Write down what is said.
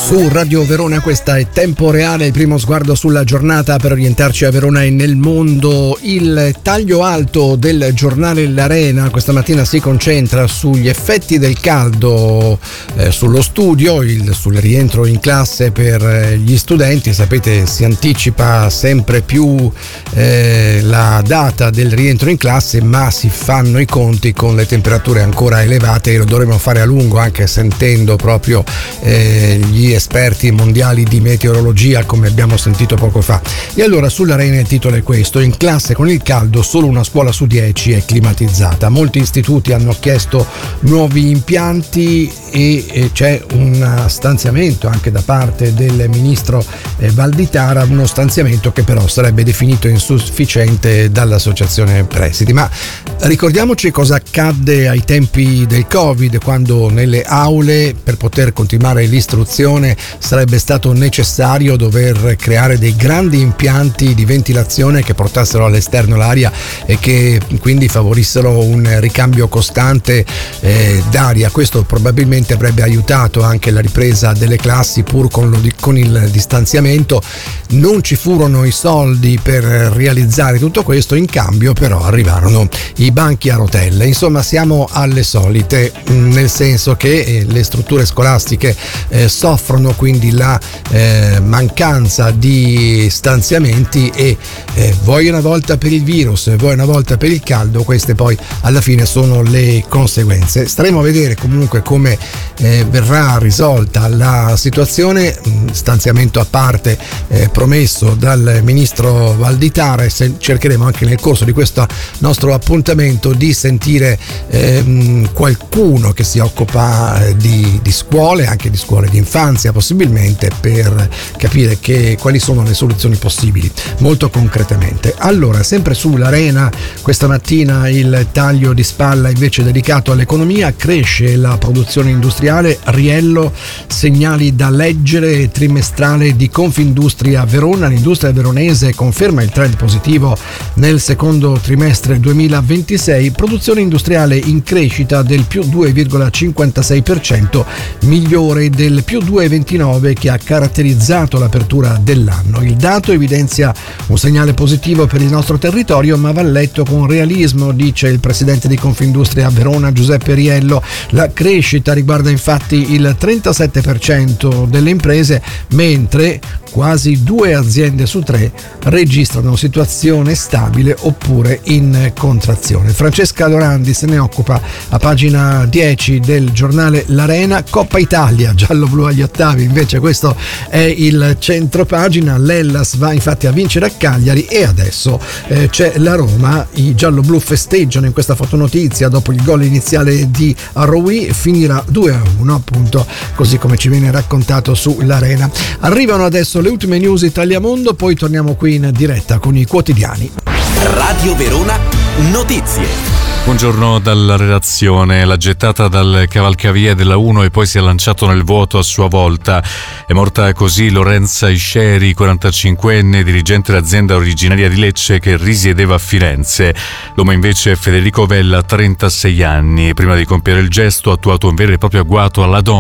Su Radio Verona questa è Tempo Reale, il primo sguardo sulla giornata per orientarci a Verona e nel mondo. Il taglio alto del giornale L'Arena questa mattina si concentra sugli effetti del caldo sullo studio, sul rientro in classe per gli studenti. Sapete, si anticipa sempre più la data del rientro in classe, ma si fanno i conti con le temperature ancora elevate e lo dovremo fare a lungo, anche sentendo proprio gli esperti mondiali di meteorologia, come abbiamo sentito poco fa. E allora sull'Arena il titolo è questo: in classe con il caldo solo una scuola su 10 è climatizzata. Molti istituti hanno chiesto nuovi impianti e c'è un stanziamento anche da parte del ministro Valditara, uno stanziamento che però sarebbe definito insufficiente dall'associazione presidi. Ma ricordiamoci cosa accadde ai tempi del Covid, quando nelle aule, per poter continuare l'istruzione, sarebbe stato necessario dover creare dei grandi impianti di ventilazione che portassero all'esterno l'aria e che quindi favorissero un ricambio costante d'aria. Questo probabilmente avrebbe aiutato anche la ripresa delle classi, pur con il distanziamento. Non ci furono i soldi per realizzare tutto questo, in cambio però arrivarono i banchi a rotelle. Insomma, siamo alle solite, nel senso che le strutture scolastiche soffrono quindi la mancanza di stanziamenti e vuoi una volta per il virus, vuoi una volta per il caldo, queste poi alla fine sono le conseguenze. Staremo a vedere comunque come verrà risolta la situazione, stanziamento a parte promesso dal ministro Valditara, e cercheremo anche nel corso di questo nostro appuntamento di sentire qualcuno che si occupa di scuole, anche di scuole di infanzia possibilmente, per capire quali sono le soluzioni possibili molto concretamente. Allora, sempre sull'Arena questa mattina il taglio di spalla invece dedicato all'economia: cresce la produzione industriale, Riello, segnali da leggere, trimestrale di Confindustria Verona. L'industria veronese conferma il trend positivo nel secondo trimestre 2026, produzione industriale in crescita del più 2,56%, migliore del più 2,29% che ha caratterizzato l'apertura dell'anno. Il dato evidenzia un segnale positivo per il nostro territorio, ma va letto con realismo, dice il presidente di Confindustria Verona Giuseppe Riello. La crescita riguarda infatti il 37% delle imprese, mentre quasi 2 aziende su 3 registrano situazione stabile oppure in contrazione. Francesca Lorandi se ne occupa a pagina 10 del giornale L'Arena. Coppa Italia, giallo-blu agli ottavi, invece questo è il centropagina. L'Hellas va infatti a vincere a Cagliari e adesso c'è la Roma. I giallo-blu festeggiano in questa fotonotizia dopo il gol iniziale di Arrowi, finirà 2-1 appunto, così come ci viene raccontato su L'Arena. Arrivano adesso le ultime news Italia-Mondo, poi torniamo qui in diretta con i quotidiani. Radio Verona Notizie. Buongiorno dalla redazione. La gettata dal cavalcavia della 1 e poi si è lanciato nel vuoto a sua volta. È morta così Lorenza Isceri, 45enne, dirigente dell'azienda originaria di Lecce che risiedeva a Firenze. L'uomo invece è Federico Vella, 36 anni. Prima di compiere il gesto ha attuato un vero e proprio agguato alla donna.